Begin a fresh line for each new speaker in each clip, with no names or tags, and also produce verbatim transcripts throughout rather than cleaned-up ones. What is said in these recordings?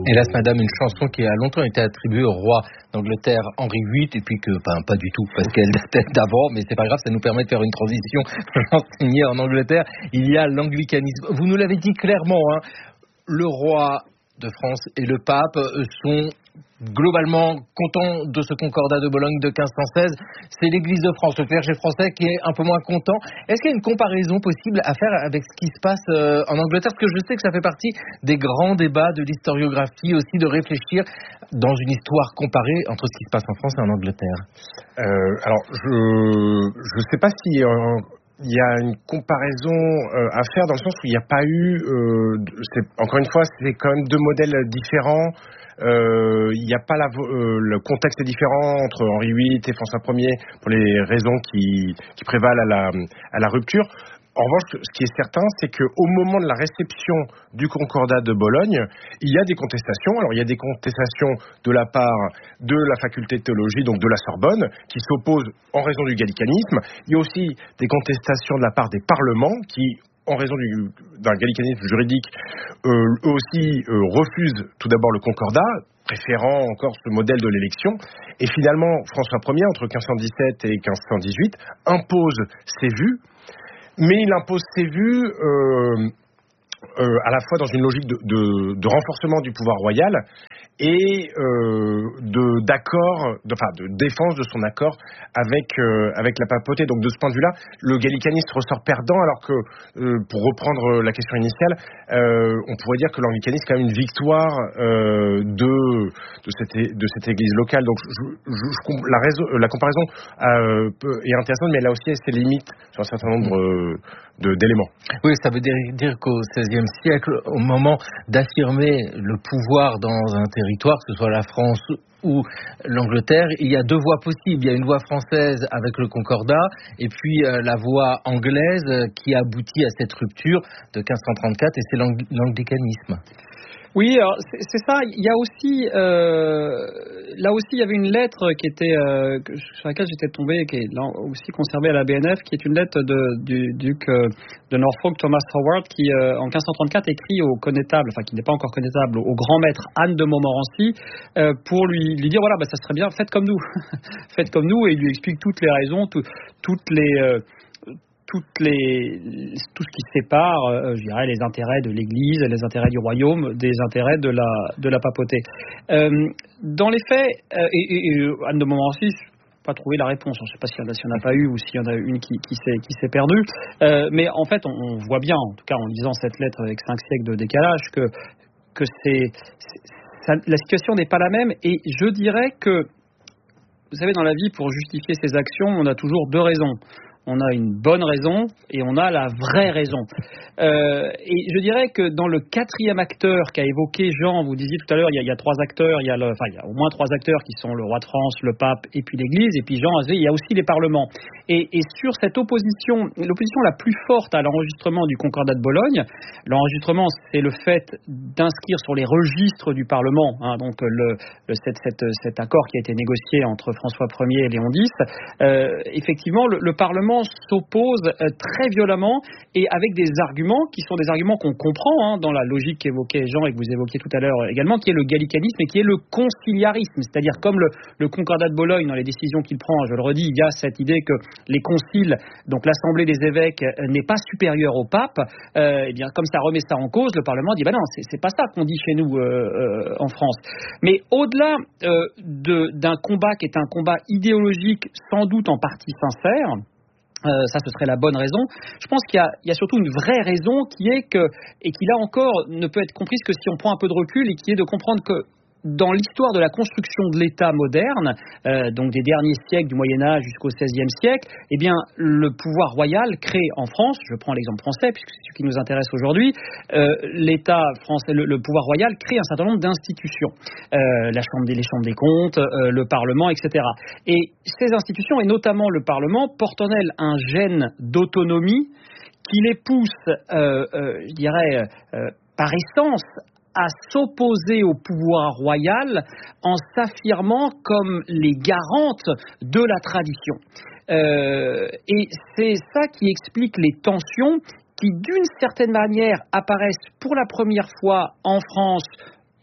Hélas, madame, une chanson qui a longtemps été attribuée au roi d'Angleterre Henri huit, et puis que, enfin, pas du tout, parce qu'elle datait d'avant, mais c'est pas grave, ça nous permet de faire une transition. J'enseignais en Angleterre, il y a l'anglicanisme. Vous nous l'avez dit clairement, hein, le roi de France et le pape sont globalement contents de ce concordat de Bologne de quinze cent seize. C'est l'Église de France, le clergé français, qui est un peu moins content. Est-ce qu'il y a une comparaison possible à faire avec ce qui se passe euh, en Angleterre? Parce que je sais que ça fait partie des grands débats de l'historiographie aussi, de réfléchir dans une histoire comparée entre ce qui se passe en France et en Angleterre.
Euh, alors, je ne sais pas si... Euh... Il y a une comparaison euh, à faire dans le sens où il n'y a pas eu, euh, c'est, encore une fois, c'est quand même deux modèles différents. Euh, il n'y a pas la, euh, le contexte est différent entre Henri huit et François Ier pour les raisons qui, qui prévalent à la, à la rupture. En revanche, ce qui est certain, c'est qu'au moment de la réception du Concordat de Bologne, il y a des contestations. Alors, il y a des contestations de la part de la faculté de théologie, donc de la Sorbonne, qui s'oppose en raison du gallicanisme. Il y a aussi des contestations de la part des parlements qui, en raison du, d'un gallicanisme juridique, euh, eux aussi euh, refusent tout d'abord le Concordat, préférant encore ce modèle de l'élection. Et finalement, François Ier, entre quinze cent dix-sept et quinze cent dix-huit, impose ses vues. Mais il impose ses vues euh, euh, à la fois dans une logique de, de, de renforcement du pouvoir royal et euh, de, d'accord, de, enfin, de défense de son accord avec, euh, avec la papauté. Donc de ce point de vue-là, le gallicaniste ressort perdant, alors que, euh, pour reprendre la question initiale, euh, on pourrait dire que l'anglicanisme est quand même une victoire euh, de, de, cette, de cette église locale. Donc je, je, je, la, raison, la comparaison euh, est intéressante, mais elle a aussi ses limites sur un certain nombre euh, de, d'éléments.
Oui, ça veut dire, dire qu'au seizième siècle, au moment d'affirmer le pouvoir dans un territoire, que ce soit la France ou l'Angleterre, il y a deux voies possibles. Il y a une voie française avec le Concordat et puis euh, la voie anglaise euh, qui aboutit à cette rupture de quinze cent trente-quatre, et c'est l'ang- l'anglicanisme.
Oui, alors c'est, c'est ça. Il y a aussi, euh, là aussi, il y avait une lettre qui était euh, sur laquelle j'étais tombé, qui est là aussi conservée à la B N F, qui est une lettre de, du duc euh, de Norfolk, Thomas Howard, qui euh, en quinze cent trente-quatre écrit au connétable, enfin qui n'est pas encore connétable, au grand maître Anne de Montmorency, euh, pour lui, lui dire voilà, bah, ça serait bien, faites comme nous, faites comme nous, et il lui explique toutes les raisons, tout, toutes les euh, Toutes les, tout ce qui sépare, euh, je dirais, les intérêts de l'Église, les intérêts du royaume, des intérêts de la, de la papauté. Euh, dans les faits, euh, et, et, et Anne de Montmorency, pas trouvé la réponse. Je ne sais pas s'il y en a, s'il y en a pas eu ou s'il y en a une qui, qui s'est, qui s'est perdue. Euh, mais en fait, on, on voit bien, en tout cas en lisant cette lettre avec cinq siècles de décalage, que, que c'est, c'est ça, la situation n'est pas la même. Et je dirais que, vous savez, dans la vie, pour justifier ses actions, on a toujours deux raisons. On a une bonne raison et on a la vraie raison. Euh, et je dirais que dans le quatrième acteur qu'a évoqué Jean, vous disiez tout à l'heure, il y a, il y a trois acteurs, il y a, le, enfin, il y a au moins trois acteurs qui sont le roi de France, le pape et puis l'Église. Et puis Jean a dit, il y a aussi les parlements. Et, et sur cette opposition, l'opposition la plus forte à l'enregistrement du Concordat de Bologne, l'enregistrement, c'est le fait d'inscrire sur les registres du Parlement, hein, donc le, le, cette, cette, cet accord qui a été négocié entre François Ier et Léon X. Euh, effectivement, le, le Parlement s'oppose très violemment et avec des arguments qui sont des arguments qu'on comprend hein, dans la logique qu'évoquait Jean et que vous évoquiez tout à l'heure également, qui est le gallicanisme et qui est le conciliarisme, c'est-à-dire comme le, le Concordat de Bologne, dans les décisions qu'il prend, je le redis, il y a cette idée que les conciles, donc l'Assemblée des évêques, n'est pas supérieure au pape. Euh, et bien comme ça remet ça en cause, le Parlement dit bah non, c'est, c'est pas ça qu'on dit chez nous euh, euh, en France. Mais au-delà euh, de, d'un combat qui est un combat idéologique, sans doute en partie sincère. Euh, ça, ce serait la bonne raison. Je pense qu'il y a, il y a surtout une vraie raison qui est que, et qui là encore ne peut être comprise que si on prend un peu de recul, et qui est de comprendre que dans l'histoire de la construction de l'État moderne, euh, donc des derniers siècles du Moyen-Âge jusqu'au seizième siècle, eh bien, le pouvoir royal crée en France, je prends l'exemple français puisque c'est ce qui nous intéresse aujourd'hui, euh, l'État français, le, le pouvoir royal crée un certain nombre d'institutions, euh, la chambre des, les chambres des comptes, euh, le Parlement, et cetera. Et ces institutions, et notamment le Parlement, portent en elles un gène d'autonomie qui les pousse, euh, euh, je dirais, euh, par essence, à s'opposer au pouvoir royal en s'affirmant comme les garantes de la tradition. Euh, et c'est ça qui explique les tensions qui, d'une certaine manière, apparaissent pour la première fois en France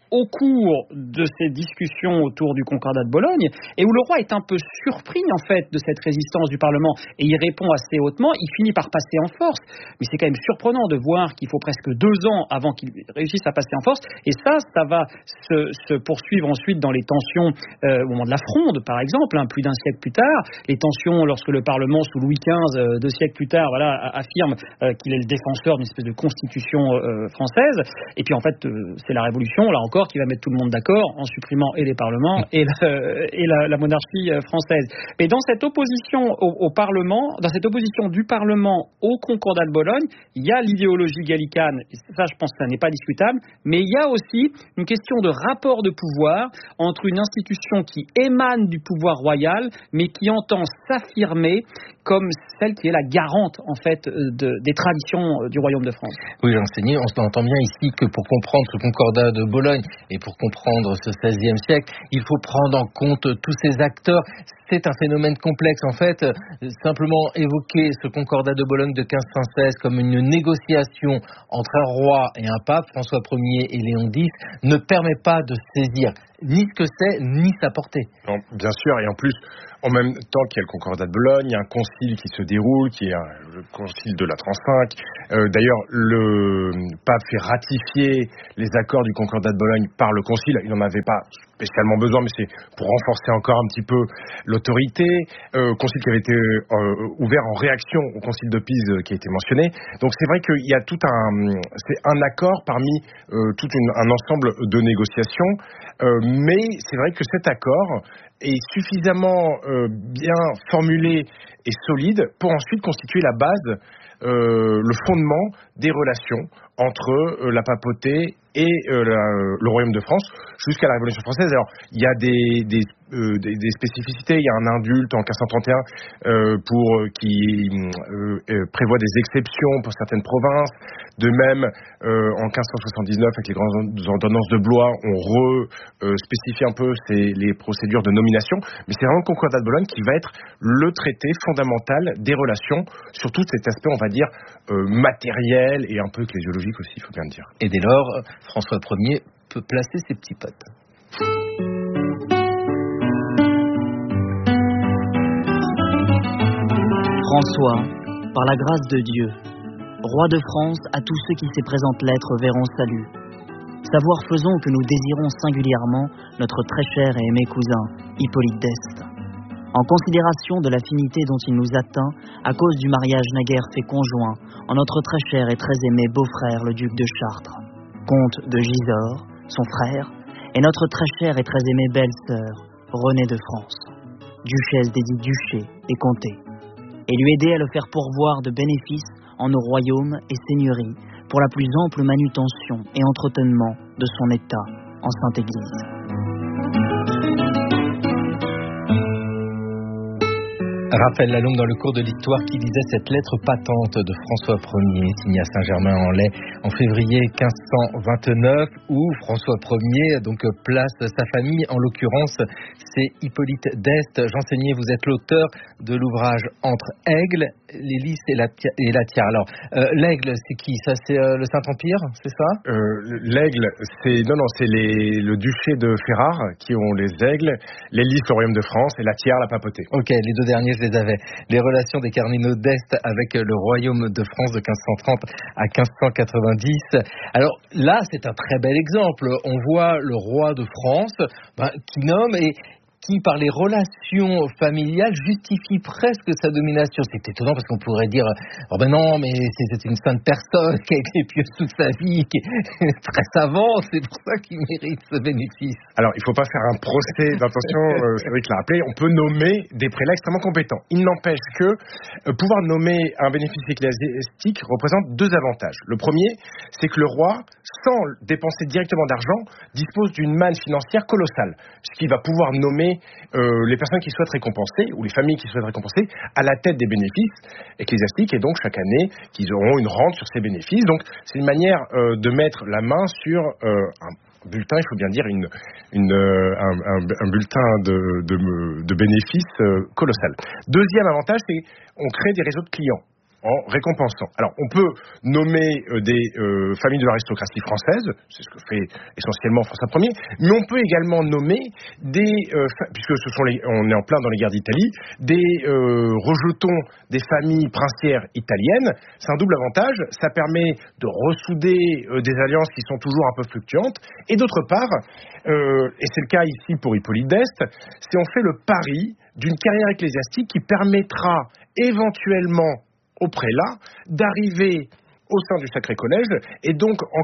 au cours de ces discussions autour du Concordat de Bologne, et où le roi est un peu surpris en fait de cette résistance du Parlement, et il répond assez hautement, il finit par passer en force. Mais c'est quand même surprenant de voir qu'il faut presque deux ans avant qu'il réussisse à passer en force, et ça, ça va se, se poursuivre ensuite dans les tensions euh, au moment de la Fronde, par exemple, hein, plus d'un siècle plus tard, les tensions lorsque le Parlement, sous Louis quinze, euh, deux siècles plus tard, voilà, affirme euh, qu'il est le défenseur d'une espèce de constitution euh, française, et puis en fait, euh, c'est la Révolution, là encore, qui va mettre tout le monde d'accord en supprimant et les parlements et la, et la, la monarchie française. Et dans cette opposition au, au Parlement, dans cette opposition du Parlement au Concordat de Bologne, il y a l'idéologie gallicane, et ça je pense que ça n'est pas discutable, mais il y a aussi une question de rapport de pouvoir entre une institution qui émane du pouvoir royal, mais qui entend s'affirmer comme celle qui est la garante en fait de, des traditions du Royaume de France.
Oui, j'enseignais, on entend bien ici que pour comprendre ce Concordat de Bologne et pour comprendre ce seizième siècle, il faut prendre en compte tous ces acteurs. C'est un phénomène complexe en fait. Simplement évoquer ce Concordat de Bologne de quinze cent seize comme une négociation entre un roi et un pape, François Ier et Léon X, ne permet pas de saisir ni ce que c'est, ni sa portée.
Non, bien sûr, et en plus, en même temps qu'il y a le Concordat de Bologne, il y a un concile qui se déroule, qui est un, le concile de la trente-cinq. Euh, d'ailleurs, le pape fait ratifier les accords du Concordat de Bologne par le concile. Il n'en avait pas spécialement besoin, mais c'est pour renforcer encore un petit peu l'autorité. Euh, concile qui avait été euh, ouvert en réaction au concile de Pise euh, qui a été mentionné. Donc c'est vrai qu'il y a tout un, c'est un accord parmi euh, tout une, un ensemble de négociations. Euh, mais c'est vrai que cet accord est suffisamment euh, bien formulé et solide pour ensuite constituer la base, euh, le fondement des relations entre euh, la papauté et euh, la, le Royaume de France jusqu'à la Révolution française. Alors, il y a des, des, euh, des, des spécificités. Il y a un indulte en quinze cent trente et un euh, pour, euh, qui euh, euh, prévoit des exceptions pour certaines provinces. De même, euh, en quinze cent soixante-dix-neuf, avec les grandes ordonnances de Blois, on re-spécifie euh, un peu ces, les procédures de nomination. Mais c'est vraiment le Concordat de Bologne qui va être le traité fondamental des relations, sur tout cet aspect, on va dire, euh, matériel et un peu ecclésiologique aussi, il faut bien le dire.
Et dès lors, François Ier peut placer ses petits potes.
François, par la grâce de Dieu, roi de France, à tous ceux qui ces présentes lettres verront salut. Savoir faisons que nous désirons singulièrement notre très cher et aimé cousin, Hippolyte d'Este. En considération de l'affinité dont il nous atteint, à cause du mariage naguère fait conjoint, en notre très cher et très aimé beau-frère, le duc de Chartres, comte de Gisors, son frère, et notre très chère et très aimée belle-sœur, Renée de France, duchesse dédit duché et comté, et lui aider à le faire pourvoir de bénéfices en nos royaumes et seigneuries pour la plus ample manutention et entretenement de son état en Sainte Église.
Raphaël Lalonde, dans le cours de l'histoire, qui lisait cette lettre patente de François Ier, signée à Saint-Germain-en-Laye en février quinze cent vingt-neuf, où François Ier donc place sa famille, en l'occurrence c'est Hippolyte d'Este. J'enseignais, vous êtes l'auteur de l'ouvrage Entre Aigle, les Lys et la, et la Thiers. Alors, euh, l'Aigle, c'est qui? Ça, c'est euh, le Saint-Empire, c'est ça?
euh, L'Aigle, c'est non, non, c'est les, le duché de Ferrare qui ont les aigles, les Lys, le Royaume de France, et la Thiers, la papauté.
Ok, les deux derniers, je les avais. Les relations des cardinaux d'Est avec le Royaume de France de quinze cent trente à quinze cent quatre-vingt-dix. Alors là, c'est un très bel exemple. On voit le roi de France ben, qui nomme et qui, par les relations familiales, justifie presque sa domination. C'est étonnant parce qu'on pourrait dire oh ben non, mais c'est une sainte personne qui a été pieuse toute sa vie, qui est très savante, c'est pour ça qu'il mérite ce bénéfice.
Alors, il ne faut pas faire un procès d'intention, euh, Cédric l'a rappelé, on peut nommer des prélats extrêmement compétents. Il n'empêche que euh, pouvoir nommer un bénéfice ecclésiastique représente deux avantages. Le premier, c'est que le roi, sans dépenser directement d'argent, dispose d'une manne financière colossale, puisqu'il va pouvoir nommer Euh, les personnes qui souhaitent récompenser, ou les familles qui souhaitent récompenser, à la tête des bénéfices ecclésiastiques, et donc chaque année, qu'ils auront une rente sur ces bénéfices. Donc c'est une manière euh, de mettre la main sur euh, un bulletin, il faut bien dire, une, une, euh, un, un, un bulletin de, de, de bénéfices euh, colossal. Deuxième avantage, c'est qu'on crée des réseaux de clients. en récompensant. Alors, on peut nommer euh, des euh, familles de l'aristocratie française, c'est ce que fait essentiellement François Ier, mais on peut également nommer des, euh, fa- puisque ce sont les, on est en plein dans les guerres d'Italie, des euh, rejetons des familles princières italiennes. C'est un double avantage, ça permet de ressouder euh, des alliances qui sont toujours un peu fluctuantes, et d'autre part, euh, et c'est le cas ici pour Hippolyte d'Este, c'est on fait le pari d'une carrière ecclésiastique qui permettra éventuellement au prélat d'arriver au sein du Sacré Collège et donc en,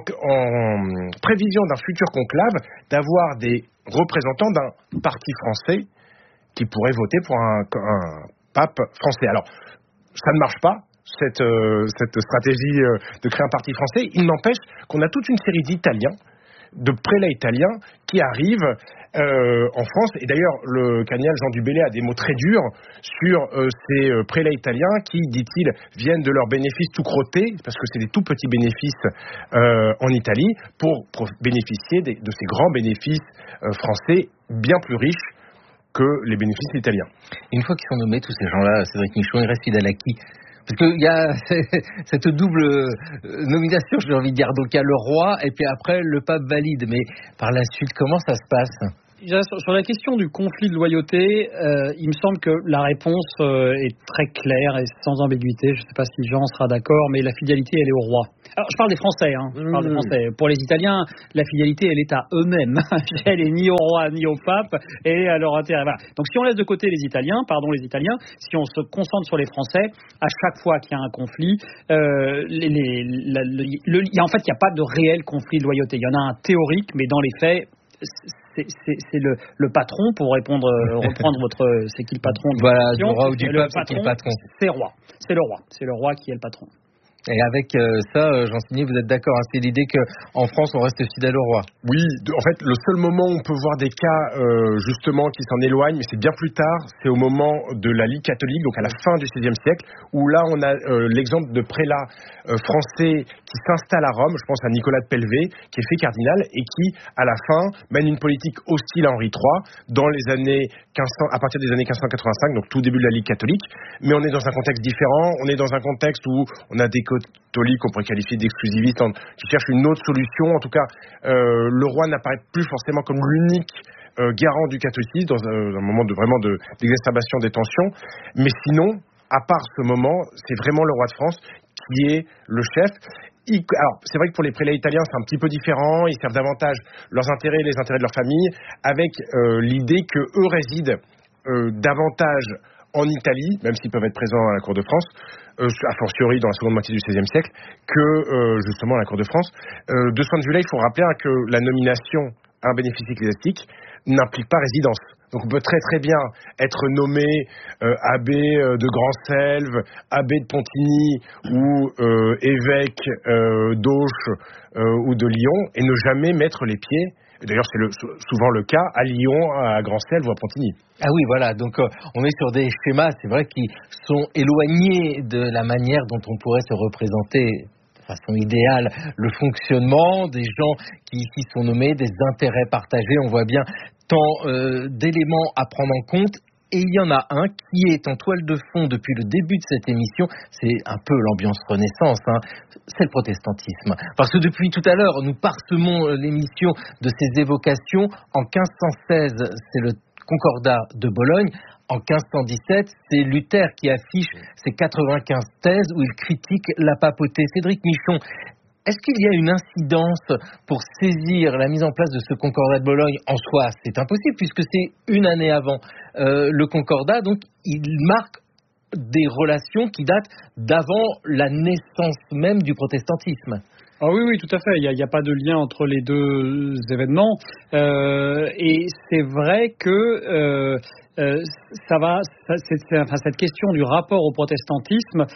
en prévision d'un futur conclave d'avoir des représentants d'un parti français qui pourrait voter pour un, un pape français. Alors, ça ne marche pas, cette, euh, cette stratégie euh, de créer un parti français. Il n'empêche qu'on a toute une série d'Italiens, de prélats italiens qui arrivent euh, en France. Et d'ailleurs, le cardinal Jean du Bellay a des mots très durs sur euh, ces euh, prélats italiens qui, dit-il, viennent de leurs bénéfices tout crottés, parce que c'est des tout petits bénéfices euh, en Italie, pour, pour bénéficier des, de ces grands bénéfices euh, français bien plus riches que les bénéfices italiens.
Une fois qu'ils sont nommés, tous ces gens-là, Cédric Michon, ils restent fidèles à qui ? Parce qu'il y a cette double nomination, j'ai envie de dire. Donc il y a le roi et puis après le pape valide. Mais par la suite, comment ça se passe ?
Sur la question du conflit de loyauté, euh, il me semble que la réponse euh, est très claire et sans ambiguïté. Je ne sais pas si Jean sera d'accord, mais la fidélité, elle est au roi. Alors, je parle des Français. Hein. Je parle des Français. Pour les Italiens, la fidélité, elle est à eux-mêmes. Elle est ni au roi ni au pape et à leur intérêt. Voilà. Donc, si on laisse de côté les Italiens, pardon les Italiens, si on se concentre sur les Français, à chaque fois qu'il y a un conflit, euh, les, les, la, le, le, y a, en fait, il n'y a pas de réel conflit de loyauté. Il y en a un théorique, mais dans les faits, c'est, c'est, c'est le, le patron, pour répondre, reprendre votre, c'est qui le patron de
voilà, du roi ou du pape, c'est qui le patron ?
C'est le roi. C'est le roi. C'est le roi qui est le patron.
Et avec euh, ça, euh, Jean Signé, vous êtes d'accord, hein, c'est l'idée qu'en France, on reste fidèle au roi.
Oui, de, en fait, le seul moment où on peut voir des cas, euh, justement, qui s'en éloignent, mais c'est bien plus tard, c'est au moment de la Ligue catholique, donc à la fin du seizième siècle, où là, on a euh, l'exemple de prélats euh, français qui s'installent à Rome, je pense à Nicolas de Pelvé, qui est fait cardinal, et qui, à la fin, mène une politique hostile à Henri trois, dans les années quinze cents, à partir des années quinze cent quatre-vingt-cinq, donc tout début de la Ligue catholique, mais on est dans un contexte différent, on est dans un contexte où on a des catholiques qu'on pourrait qualifier d'exclusivistes, qui cherchent une autre solution. En tout cas, euh, le roi n'apparaît plus forcément comme l'unique euh, garant du catholicisme dans un, un moment de vraiment de, d'exacerbation des tensions. Mais sinon, à part ce moment, c'est vraiment le roi de France qui est le chef. Il, alors, c'est vrai que pour les prélats italiens, c'est un petit peu différent. Ils servent davantage leurs intérêts et les intérêts de leur famille, avec euh, l'idée que eux résident euh, davantage en Italie, même s'ils peuvent être présents à la cour de France, euh, a fortiori dans la seconde moitié du seizième siècle, que euh, justement à la cour de France. Euh, de ce point de vue-là, il faut rappeler hein, que la nomination à un bénéfice ecclésiastique n'implique pas résidence. Donc on peut très très bien être nommé euh, abbé euh, de Grand-Selve, abbé de Pontigny ou euh, évêque euh, d'Auch euh, ou de Lyon et ne jamais mettre les pieds. D'ailleurs, c'est le, souvent le cas à Lyon, à Grand-Selve ou à Pontigny.
Ah oui, voilà. Donc, euh, on est sur des schémas, c'est vrai, qui sont éloignés de la manière dont on pourrait se représenter de façon idéale le fonctionnement des gens qui ici sont nommés, des intérêts partagés. On voit bien tant euh, d'éléments à prendre en compte. Et il y en a un qui est en toile de fond depuis le début de cette émission, c'est un peu l'ambiance Renaissance, hein. C'est le protestantisme. Parce que depuis tout à l'heure, nous parsemons l'émission de ces évocations. En quinze cent seize, c'est le Concordat de Bologne. En quinze cent dix-sept, c'est Luther qui affiche ses quatre-vingt-quinze thèses où il critique la papauté. Cédric Michon, est-ce qu'il y a une incidence pour saisir la mise en place de ce Concordat de Bologne ? En soi, c'est impossible puisque c'est une année avant euh, le Concordat. Donc, il marque des relations qui datent d'avant la naissance même du protestantisme.
Ah oui, oui, tout à fait. Il n'y a, a pas de lien entre les deux événements. Euh, et c'est vrai que euh, euh, ça va, ça, c'est, c'est, enfin, cette question du rapport au protestantisme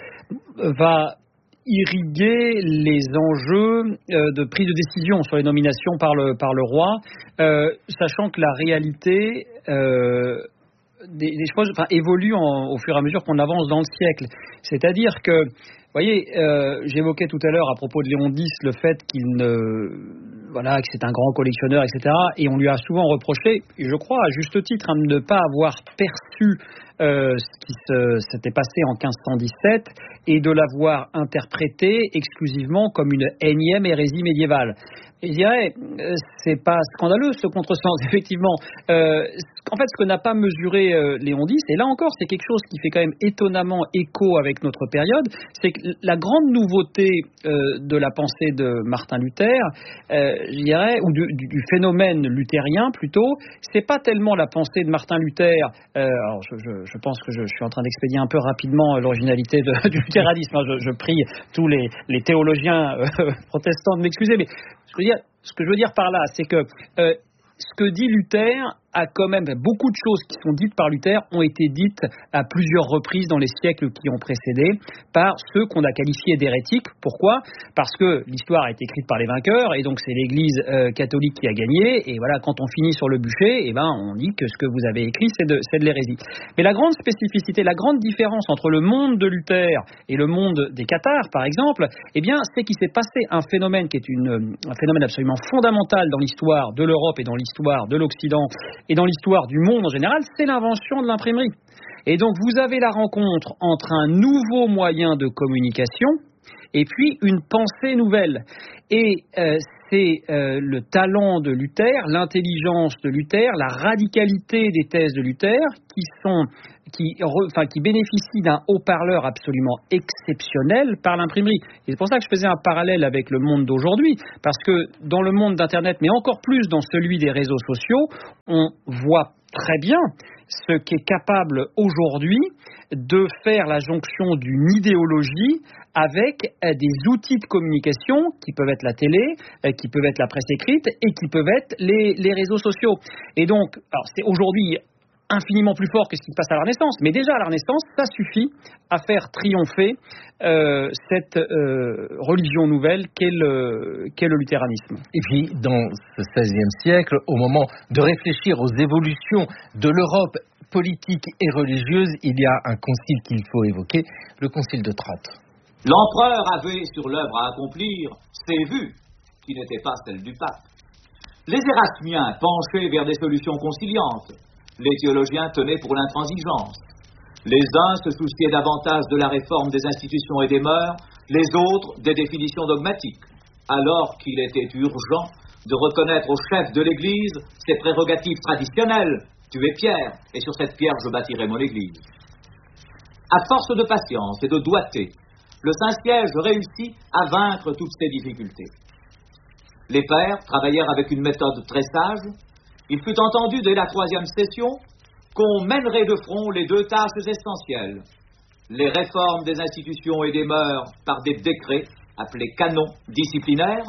va irriguer les enjeux euh, de prise de décision sur les nominations par le, par le roi, euh, sachant que la réalité euh, des, des choses enfin, évolue en, au fur et à mesure qu'on avance dans le siècle. C'est-à-dire que, vous voyez, euh, j'évoquais tout à l'heure à propos de Léon X le fait qu'il ne, voilà, que c'est un grand collectionneur, et cetera. Et on lui a souvent reproché, et je crois à juste titre, hein, de ne pas avoir perçu Euh, ce qui se, s'était passé en quinze cent dix-sept et de l'avoir interprétée exclusivement comme une énième hérésie médiévale. Et je dirais, euh, c'est pas scandaleux ce contresens, effectivement. Euh, en fait, ce que n'a pas mesuré euh, Léon X, et là encore, c'est quelque chose qui fait quand même étonnamment écho avec notre période, c'est que la grande nouveauté euh, de la pensée de Martin Luther, euh, je dirais, ou du, du, du phénomène luthérien plutôt, c'est pas tellement la pensée de Martin Luther. Euh, alors, je, je, je pense que je, je suis en train d'expédier un peu rapidement l'originalité de, du luthéranisme. Hein, je, je prie tous les, les théologiens euh, protestants de m'excuser, mais ce que je veux dire, ce que je veux dire par là, c'est que euh, ce que dit Luther a quand même beaucoup de choses qui sont dites par Luther ont été dites à plusieurs reprises dans les siècles qui ont précédé par ceux qu'on a qualifiés d'hérétiques. Pourquoi ? Parce que l'histoire a été écrite par les vainqueurs et donc c'est l'Église euh, catholique qui a gagné. Et voilà, quand on finit sur le bûcher, eh ben on dit que ce que vous avez écrit c'est de, c'est de l'hérésie. Mais la grande spécificité, la grande différence entre le monde de Luther et le monde des cathares, par exemple, eh bien c'est qu'il s'est passé un phénomène qui est une, un phénomène absolument fondamental dans l'histoire de l'Europe et dans l'histoire de l'Occident et dans l'histoire du monde en général, c'est l'invention de l'imprimerie. Et donc vous avez la rencontre entre un nouveau moyen de communication et puis une pensée nouvelle. Et euh, c'est euh, le talent de Luther, l'intelligence de Luther, la radicalité des thèses de Luther qui sont qui, re, enfin, qui bénéficient d'un haut-parleur absolument exceptionnel par l'imprimerie. Et c'est pour ça que je faisais un parallèle avec le monde d'aujourd'hui, parce que dans le monde d'Internet, mais encore plus dans celui des réseaux sociaux, on voit très bien ce qu'est capable aujourd'hui de faire la jonction d'une idéologie avec des outils de communication qui peuvent être la télé, qui peuvent être la presse écrite et qui peuvent être les, les réseaux sociaux. Et donc, alors c'est aujourd'hui infiniment plus fort que ce qui se passe à la Renaissance, mais déjà à la Renaissance, ça suffit à faire triompher euh, cette euh, religion nouvelle qu'est le, qu'est le luthéranisme.
Et puis, dans ce seizième siècle, au moment de réfléchir aux évolutions de l'Europe politique et religieuse, il y a un concile qu'il faut évoquer, le concile de Trente.
L'empereur avait sur l'œuvre à accomplir ses vues, qui n'étaient pas celles du pape. Les érasmiens penchaient vers des solutions conciliantes. Les théologiens tenaient pour l'intransigeance. Les uns se souciaient davantage de la réforme des institutions et des mœurs, les autres des définitions dogmatiques, alors qu'il était urgent de reconnaître au chef de l'Église ses prérogatives traditionnelles. Tu es pierre, et sur cette pierre je bâtirai mon Église. À force de patience et de doigté, le Saint-Siège réussit à vaincre toutes ces difficultés. Les pères travaillèrent avec une méthode très sage. Il fut entendu dès la troisième session qu'on mènerait de front les deux tâches essentielles, les réformes des institutions et des mœurs par des décrets appelés canons disciplinaires,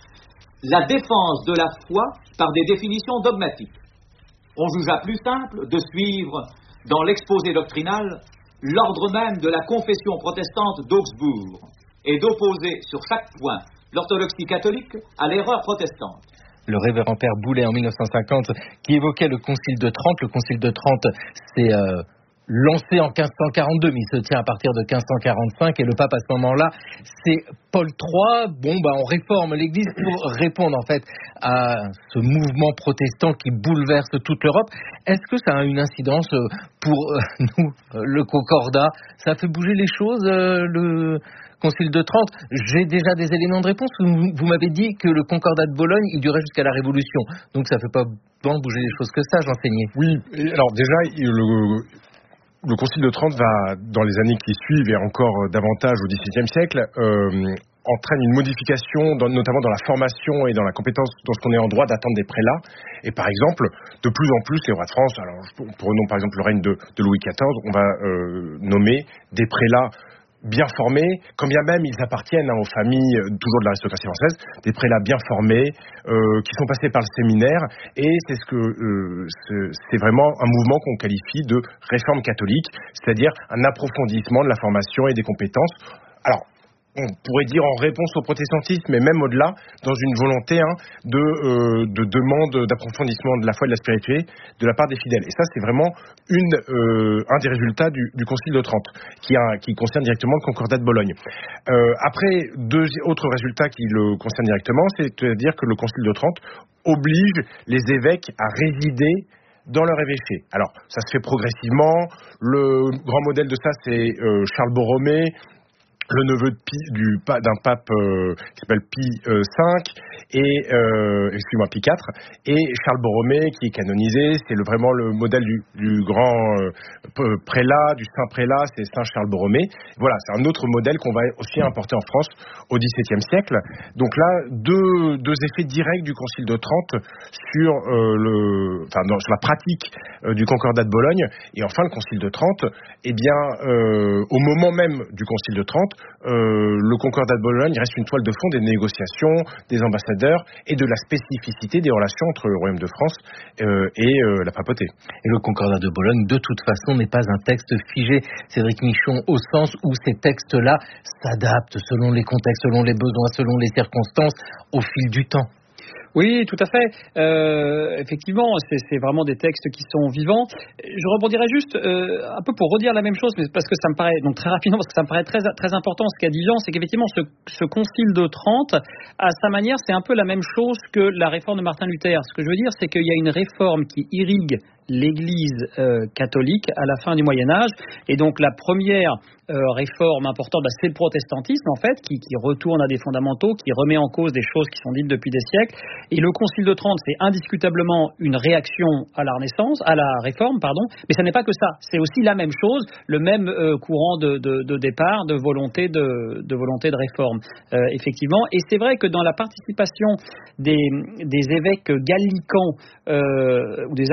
la défense de la foi par des définitions dogmatiques. On jugea plus simple de suivre dans l'exposé doctrinal l'ordre même de la confession protestante d'Augsbourg et d'opposer sur chaque point l'orthodoxie catholique à l'erreur protestante.
Le révérend Père Boulet en mille neuf cent cinquante qui évoquait le concile de Trente. Le concile de Trente, c'est euh, lancé en quinze cent quarante-deux, mais il se tient à partir de quinze cent quarante-cinq, et le pape à ce moment-là, c'est Paul trois. Bon, bah, on réforme l'Église pour répondre en fait à ce mouvement protestant qui bouleverse toute l'Europe. Est-ce que ça a une incidence pour euh, nous, le Concordat ? Ça a fait bouger les choses, euh, le Concile de Trente. J'ai déjà des éléments de réponse. Vous, vous m'avez dit que le Concordat de Bologne, il durait jusqu'à la Révolution. Donc ça ne fait pas tant bouger les choses que ça, j'enseignais.
Oui, alors déjà, le, le Concile de Trente va, dans les années qui suivent et encore davantage au dix-septième siècle, euh, entraîne une modification, dans, notamment dans la formation et dans la compétence dont on est en droit d'attendre des prélats. Et par exemple, de plus en plus, les rois de France, alors prenons par exemple le règne de, de Louis quatorze, on va euh, nommer des prélats bien formés, quand bien même ils appartiennent hein, aux familles euh, toujours de l'aristocratie française, des prélats bien formés, euh, qui sont passés par le séminaire, et c'est ce que euh, c'est, c'est vraiment un mouvement qu'on qualifie de réforme catholique, c'est-à-dire un approfondissement de la formation et des compétences. Alors, on pourrait dire en réponse au protestantisme, mais même au-delà, dans une volonté hein, de, euh, de demande d'approfondissement de la foi et de la spiritualité de la part des fidèles. Et ça, c'est vraiment une, euh, un des résultats du, du Concile de Trente, qui, a, qui concerne directement le Concordat de Bologne. Euh, après, deux autres résultats qui le concernent directement, c'est-à-dire que le Concile de Trente oblige les évêques à résider dans leur évêché. Alors, ça se fait progressivement. Le grand modèle de ça, c'est euh, Charles Borromée, le neveu de Pie, du, d'un pape euh, qui s'appelle Pie euh, cinq, et, euh, excuse-moi, Pie quatre, et Charles Borromée qui est canonisé, c'est le, vraiment le modèle du, du grand euh, prélat, du saint prélat, c'est Saint Charles Borromée. Voilà, c'est un autre modèle qu'on va aussi importer en France au dix-septième siècle. Donc là, deux, deux effets directs du Concile de Trente sur, euh, le, enfin, dans, sur la pratique euh, du Concordat de Bologne. Et enfin, le Concile de Trente, eh bien, euh, au moment même du Concile de Trente, Euh, le Concordat de Bologne reste une toile de fond des négociations, des ambassadeurs et de la spécificité des relations entre le Royaume de France euh, et euh, la papauté.
Et le Concordat de Bologne, de toute façon, n'est pas un texte figé, Cédric Michon, au sens où ces textes-là s'adaptent selon les contextes, selon les besoins, selon les circonstances, au fil du temps.
Oui, tout à fait. Euh, effectivement, c'est, c'est vraiment des textes qui sont vivants. Je rebondirais juste euh, un peu pour redire la même chose, mais parce que ça me paraît, donc très rapidement, parce que ça me paraît très, très important ce qu'a dit Jean, c'est qu'effectivement, ce, ce concile de Trente, à sa manière, c'est un peu la même chose que la réforme de Martin Luther. Ce que je veux dire, c'est qu'il y a une réforme qui irrigue l'Église euh, catholique à la fin du Moyen-Âge. Et donc la première euh, réforme importante, bah, c'est le protestantisme en fait, qui, qui retourne à des fondamentaux, qui remet en cause des choses qui sont dites depuis des siècles. Et le Concile de Trente, c'est indiscutablement une réaction à la Renaissance, à la Réforme, pardon. Mais ça n'est pas que ça. C'est aussi la même chose, le même euh, courant de, de, de départ, de volonté de, de volonté de réforme, euh, effectivement. Et c'est vrai que dans la participation des, des évêques gallicans euh, ou des